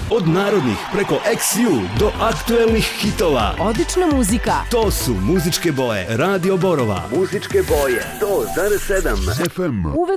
Od narodnih preko XU do aktuelnih hitova. Odlična muzika. To su muzičke boje Radio Borova. Muzičke boje 100,7 FM. Uvek